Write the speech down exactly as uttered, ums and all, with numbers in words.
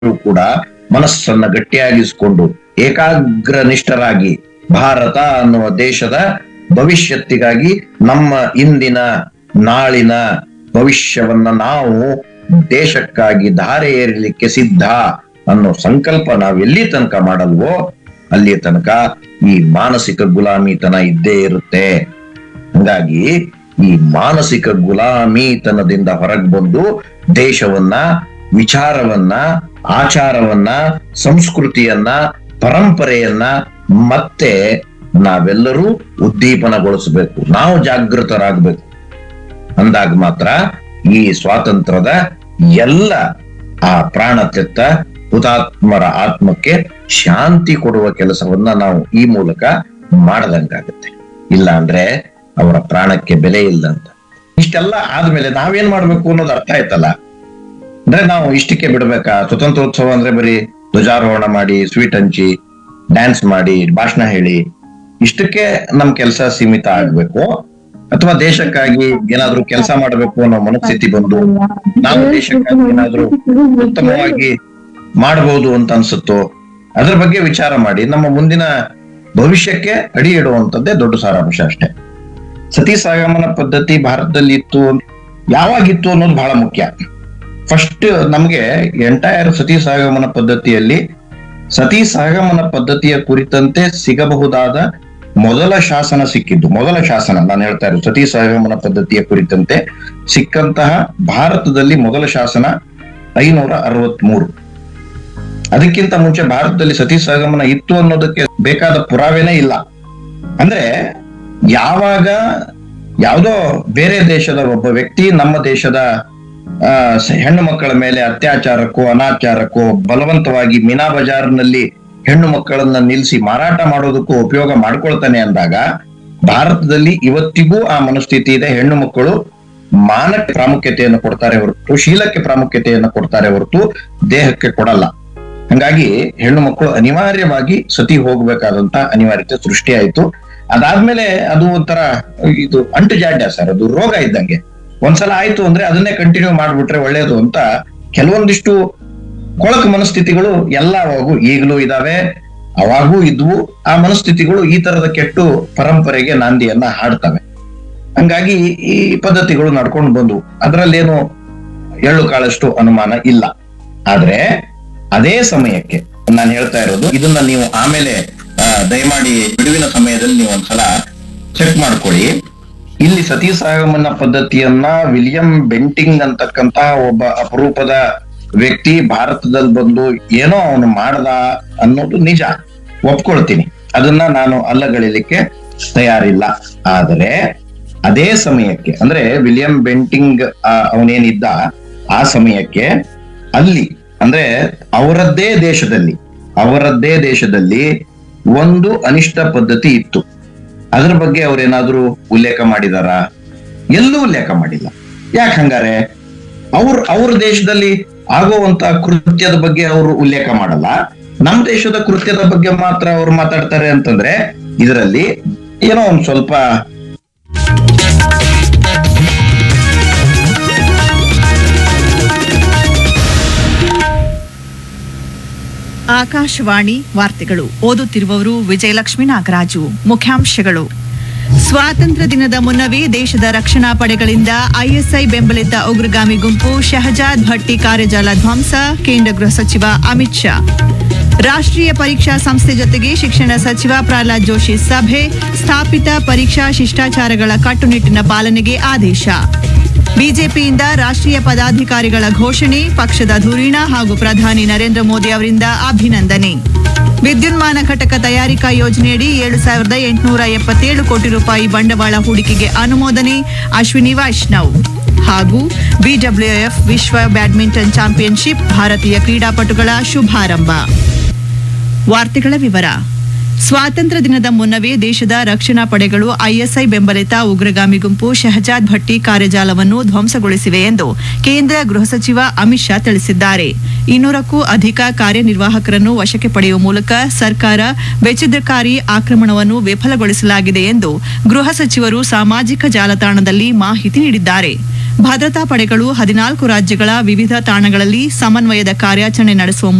ಕೂಡ ಮನಸ್ಸನ್ನ ಗಟ್ಟಿಯಾಗಿಸಿಕೊಂಡು ಏಕಾಗ್ರ ನಿಷ್ಠರಾಗಿ ಭಾರತ ಅನ್ನುವ ದೇಶದ ಭವಿಷ್ಯತ್ತಿಗಾಗಿ ನಮ್ಮ ಇಂದಿನ ನಾಳಿನ ಭವಿಷ್ಯವನ್ನ ನಾವು ದೇಶಕ್ಕಾಗಿ ಧಾರೆ ಏರಲಿಕ್ಕೆ ಸಿದ್ಧ ಅನ್ನೋ ಸಂಕಲ್ಪ ನಾವು ಎಲ್ಲಿ ತನಕ ಮಾಡಲ್ವೋ ಅಲ್ಲಿ ತನಕ ಈ ಮಾನಸಿಕ ಗುಲಾಮಿತನ ಇದ್ದೇ ಇರುತ್ತೆ. ಹಂಗಾಗಿ ಈ ಮಾನಸಿಕ ಗುಲಾಮಿತನದಿಂದ ಹೊರಗೆ ಬಂದು ದೇಶವನ್ನ, ವಿಚಾರವನ್ನ, ಆಚಾರವನ್ನ, ಸಂಸ್ಕೃತಿಯನ್ನ, ಪರಂಪರೆಯನ್ನ ಮತ್ತೆ ನಾವೆಲ್ಲರೂ ಉದ್ದೀಪನಗೊಳಿಸಬೇಕು, ನಾವು ಜಾಗೃತರಾಗಬೇಕು. ಅಂದಾಗ ಮಾತ್ರ ಈ ಸ್ವಾತಂತ್ರ್ಯದ ಎಲ್ಲ ಆ ಪ್ರಾಣ ತೆತ್ತ ಹುತಾತ್ಮರ ಆತ್ಮಕ್ಕೆ ಶಾಂತಿ ಕೊಡುವ ಕೆಲಸವನ್ನ ನಾವು ಈ ಮೂಲಕ ಮಾಡದಂಗಾಗತ್ತೆ. ಇಲ್ಲ ಅಂದ್ರೆ ಅವರ ಪ್ರಾಣಕ್ಕೆ ಬೆಲೆ ಇಲ್ಲ ಅಂತ. ಇಷ್ಟೆಲ್ಲ ಆದ್ಮೇಲೆ ನಾವೇನ್ ಮಾಡ್ಬೇಕು ಅನ್ನೋದು ಅರ್ಥ ಆಯ್ತಲ್ಲ. ಅಂದ್ರೆ ನಾವು ಇಷ್ಟಕ್ಕೆ ಬಿಡ್ಬೇಕಾ? ಸ್ವತಂತ್ರೋತ್ಸವ ಅಂದ್ರೆ ಬರೀ ಧ್ವಜಾರೋಹಣ ಮಾಡಿ, ಸ್ವೀಟ್ ಹಂಚಿ, ಡ್ಯಾನ್ಸ್ ಮಾಡಿ, ಭಾಷಣ ಹೇಳಿ ಇಷ್ಟಕ್ಕೆ ನಮ್ ಕೆಲಸ ಸೀಮಿತ ಆಗ್ಬೇಕು? ಅಥವಾ ದೇಶಕ್ಕಾಗಿ ಏನಾದ್ರೂ ಕೆಲಸ ಮಾಡಬೇಕು ಅನ್ನೋ ಮನಸ್ಥಿತಿ ಬಂದು ನಾವು ದೇಶಕ್ಕಾಗಿ ಏನಾದ್ರೂ ಉತ್ತಮವಾಗಿ ಮಾಡಬಹುದು ಅಂತ ಅನ್ಸುತ್ತೋ ಅದ್ರ ಬಗ್ಗೆ ವಿಚಾರ ಮಾಡಿ ನಮ್ಮ ಮುಂದಿನ ಭವಿಷ್ಯಕ್ಕೆ ಅಡಿ ಇಡುವಂತದ್ದೇ ದೊಡ್ಡ ಸಾರಾಂಶ ಅಷ್ಟೇ. ಸತಿ ಸಹಗಮನ ಪದ್ಧತಿ ಭಾರತದಲ್ಲಿ ಇತ್ತು, ಯಾವಾಗಿತ್ತು ಅನ್ನೋದು ಬಹಳ ಮುಖ್ಯ. ಫಸ್ಟ್ ನಮ್ಗೆ ಎಂಟೈರ್ ಸತಿ ಸಹಗಮನ ಪದ್ಧತಿಯಲ್ಲಿ ಸತಿ ಸಹಗಮನ ಪದ್ಧತಿಯ ಕುರಿತಂತೆ ಸಿಗಬಹುದಾದ ಮೊದಲ ಶಾಸನ ಸಿಕ್ಕಿದ್ದು, ಮೊದಲ ಶಾಸನ ನಾನು ಹೇಳ್ತಾ ಇರೋದು ಸತಿ ಸಹಗಮನ ಪದ್ಧತಿಯ ಕುರಿತಂತೆ ಸಿಕ್ಕಂತಹ ಭಾರತದಲ್ಲಿ ಮೊದಲ ಶಾಸನ ಐನೂರ ಅರವತ್ ಮೂರು. ಅದಕ್ಕಿಂತ ಮುಂಚೆ ಭಾರತದಲ್ಲಿ ಸತಿ ಸಹಗಮನ ಇತ್ತು ಅನ್ನೋದಕ್ಕೆ ಬೇಕಾದ ಪುರಾವೆನೇ ಇಲ್ಲ. ಅಂದ್ರೆ ಯಾವಾಗ ಯಾವುದೋ ಬೇರೆ ದೇಶದ ಒಬ್ಬ ವ್ಯಕ್ತಿ ನಮ್ಮ ದೇಶದ ಆ ಹೆಣ್ಣು ಮಕ್ಕಳ ಮೇಲೆ ಅತ್ಯಾಚಾರಕ್ಕೋ ಅನಾಚಾರಕ್ಕೋ ಬಲವಂತವಾಗಿ ಮೀನಾ ಬಜಾರ್ನಲ್ಲಿ ಹೆಣ್ಣು ಮಕ್ಕಳನ್ನ ನಿಲ್ಲಿಸಿ ಮಾರಾಟ ಮಾಡೋದಕ್ಕೂ ಉಪಯೋಗ ಮಾಡ್ಕೊಳ್ತಾನೆ ಅಂದಾಗ ಭಾರತದಲ್ಲಿ ಇವತ್ತಿಗೂ ಆ ಮನಸ್ಥಿತಿ ಇದೆ. ಹೆಣ್ಣು ಮಕ್ಕಳು ಮಾನಕ್ಕೆ ಪ್ರಾಮುಖ್ಯತೆಯನ್ನು ಕೊಡ್ತಾರೆ ಹೊರತು ಶೀಲಕ್ಕೆ ಪ್ರಾಮುಖ್ಯತೆಯನ್ನು ಕೊಡ್ತಾರೆ ಹೊರತು ದೇಹಕ್ಕೆ ಕೊಡಲ್ಲ. ಹಂಗಾಗಿ ಹೆಣ್ಣು ಮಕ್ಕಳು ಅನಿವಾರ್ಯವಾಗಿ ಸತಿ ಹೋಗ್ಬೇಕಾದಂತ ಅನಿವಾರ್ಯತೆ ಸೃಷ್ಟಿಯಾಯಿತು. ಅದಾದ್ಮೇಲೆ ಅದು ಒಂಥರ ಇದು ಅಂಟು ಜಾಡ್ಯ ಸರ್, ಅದು ರೋಗ ಇದ್ದಂಗೆ. ಒಂದ್ಸಲ ಆಯ್ತು ಅಂದ್ರೆ ಅದನ್ನೇ ಕಂಟಿನ್ಯೂ ಮಾಡ್ಬಿಟ್ರೆ ಒಳ್ಳೇದು ಅಂತ ಕೆಲವೊಂದಿಷ್ಟು ಕೊಳಕು ಮನಸ್ಥಿತಿಗಳು ಎಲ್ಲವಾಗೂ ಈಗಲೂ ಇದಾವೆ, ಅವಾಗೂ ಇದ್ವು. ಆ ಮನಸ್ಥಿತಿಗಳು ಈ ತರದ ಕೆಟ್ಟು ಪರಂಪರೆಗೆ ನಾಂದಿಯನ್ನ ಹಾಡ್ತವೆ. ಹಂಗಾಗಿ ಈ ಪದ್ಧತಿಗಳು ನಡ್ಕೊಂಡು ಬಂದು ಅದರಲ್ಲೇನು ಎಳ್ಳು ಕಾಳಷ್ಟು ಅನುಮಾನ ಇಲ್ಲ. ಆದ್ರೆ ಅದೇ ಸಮಯಕ್ಕೆ ನಾನು ಹೇಳ್ತಾ ಇರೋದು ಇದನ್ನ ನೀವು ಆಮೇಲೆ ದಯಮಾಡಿ ಬಿಡುವಿನ ಸಮಯದಲ್ಲಿ ನೀವು ಒಂದ್ಸಲ ಚೆಕ್ ಮಾಡ್ಕೊಳ್ಳಿ. ಇಲ್ಲಿ ಸತಿ ಸಹಗಮನ ಪದ್ಧತಿಯನ್ನ ವಿಲಿಯಂ ಬೆಂಟಿಂಗ್ ಅಂತಕ್ಕಂತ ಒಬ್ಬ ಅಪರೂಪದ ವ್ಯಕ್ತಿ ಭಾರತದಲ್ಲಿ ಬಂದು ಏನೋ ಅವನು ಮಾಡ್ದ ಅನ್ನೋದು ನಿಜ, ಒಪ್ಕೊಳ್ತೀನಿ. ಅದನ್ನ ನಾನು ಅಲ್ಲಗಳಿಲಿಕ್ಕೆ ತಯಾರಿಲ್ಲ. ಆದರೆ ಅದೇ ಸಮಯಕ್ಕೆ ಅಂದ್ರೆ ವಿಲಿಯಂ ಬೆಂಟಿಂಗ್ ಅವನೇನಿದ್ದ ಆ ಸಮಯಕ್ಕೆ ಅಲ್ಲಿ ಅಂದ್ರೆ ಅವರದ್ದೇ ದೇಶದಲ್ಲಿ ಅವರದ್ದೇ ದೇಶದಲ್ಲಿ ಒಂದು ಅನಿಷ್ಟ ಪದ್ಧತಿ ಇತ್ತು. ಅದ್ರ ಬಗ್ಗೆ ಅವ್ರೇನಾದ್ರೂ ಉಲ್ಲೇಖ ಮಾಡಿದಾರ? ಎಲ್ಲೂ ಉಲ್ಲೇಖ ಮಾಡಿಲ್ಲ. ಯಾಕೆ ಹಂಗಾರೆ? ಅವ್ರ ಅವ್ರ ದೇಶದಲ್ಲಿ ಆಗುವಂತ ಕೃತ್ಯದ ಬಗ್ಗೆ ಅವರು ಉಲ್ಲೇಖ ಮಾಡಲ್ಲ, ನಮ್ಮ ದೇಶದ ಕೃತ್ಯದ ಬಗ್ಗೆ ಮಾತ್ರ ಅವ್ರು ಮಾತಾಡ್ತಾರೆ ಅಂತಂದ್ರೆ ಇದರಲ್ಲಿ ಏನೋ ಒಂದ್ ಸ್ವಲ್ಪ ಆಕಾಶವಾಣಿ ವಾರ್ತೆಗಳು ಓದುತ್ತಿರುವವರು ವಿಜಯಲಕ್ಷ್ಮಿ ನಾಗರಾಜು. ಮುಖ್ಯಾಂಶಗಳು: ಸ್ವಾತಂತ್ರ್ಯ ದಿನದ ಮುನ್ನವೇ ದೇಶದ ರಕ್ಷಣಾ ಪಡೆಗಳಿಂದ ಐಎಸ್ಐ ಬೆಂಬಲಿತ ಉಗ್ರಗಾಮಿ ಗುಂಪು ಶಹಜಾದ್ ಭಟ್ಟಿ ಕಾರ್ಯಜಾಲ ಧ್ವಂಸ, ಕೇಂದ್ರ ಗೃಹ ಸಚಿವ ಅಮಿತ್ ಶಾ. ರಾಷ್ಟ್ರೀಯ ಪರೀಕ್ಷಾ ಸಂಸ್ಥೆ ಜೊತೆಗೆ ಶಿಕ್ಷಣ ಸಚಿವ ಪ್ರಹ್ಲಾದ್ ಜೋಶಿ ಸಭೆ, ಸ್ಥಾಪಿತ ಪರೀಕ್ಷಾ ಶಿಷ್ಟಾಚಾರಗಳ ಕಟ್ಟುನಿಟ್ಟಿನ ಪಾಲನೆಗೆ ಆದೇಶ. ಬಿಜೆಪಿಯಿಂದ ರಾಷ್ಟ್ರೀಯ ಪದಾಧಿಕಾರಿಗಳ ಘೋಷಣೆ, ಪಕ್ಷದ ಧುರೀಣ ಹಾಗೂ ಪ್ರಧಾನಿ ನರೇಂದ್ರ ಮೋದಿ ಅವರಿಂದ ಅಭಿನಂದನೆ. ವಿದ್ಯುನ್ಮಾನ ಘಟಕ ತಯಾರಿಕಾ ಯೋಜನೆಯಡಿ ಏಳು ಸಾವಿರದ ಎಂಟುನೂರ ಎಪ್ಪತ್ತೇಳು ಕೋಟಿ ರೂಪಾಯಿ ಬಂಡವಾಳ ಹೂಡಿಕೆಗೆ ಅನುಮೋದನೆ, ಅಶ್ವಿನಿ ವೈಷ್ಣವ್. ಹಾಗೂ ಬಿಡಬ್ಲ್ಯೂಎಫ್ ವಿಶ್ವ ಬ್ಯಾಡ್ಮಿಂಟನ್ ಚಾಂಪಿಯನ್ಶಿಪ್ ಭಾರತೀಯ ಕ್ರೀಡಾಪಟುಗಳ ಶುಭಾರಂಭ. ವಾರ್ತೆಗಳ ವಿವರ. ಸ್ವಾತಂತ್ರ್ಯ ದಿನದ ಮುನ್ನವೇ ದೇಶದ ರಕ್ಷಣಾ ಪಡೆಗಳು ಐಎಸ್ಐ ಬೆಂಬಲಿತ ಉಗ್ರಗಾಮಿ ಗುಂಪು ಶಹಜಾದ್ ಭಟ್ಟಿ ಕಾರ್ಯಜಾಲವನ್ನು ಧ್ವಂಸಗೊಳಿಸಿವೆ ಎಂದು ಕೇಂದ್ರ ಗೃಹ ಸಚಿವ ಅಮಿತ್ ಶಾ ತಿಳಿಸಿದ್ದಾರೆ. ಇನ್ನೂರಕ್ಕೂ ಅಧಿಕ ಕಾರ್ಯನಿರ್ವಾಹಕರನ್ನು ವಶಕ್ಕೆ ಪಡೆಯುವ ಮೂಲಕ ಸರ್ಕಾರ ವೆಚ್ಚದಕಾರಿ ಆಕ್ರಮಣವನ್ನು ವಿಫಲಗೊಳಿಸಲಾಗಿದೆ ಎಂದು ಗೃಹ ಸಚಿವರು ಸಾಮಾಜಿಕ ಜಾಲತಾಣದಲ್ಲಿ ಮಾಹಿತಿ ನೀಡಿದ್ದಾರೆ. ಭದ್ರತಾ ಪಡೆಗಳು ಹದಿನಾಲ್ಕು ರಾಜ್ಯಗಳ ವಿವಿಧ ತಾಣಗಳಲ್ಲಿ ಸಮನ್ವಯದ ಕಾರ್ಯಾಚರಣೆ ನಡೆಸುವ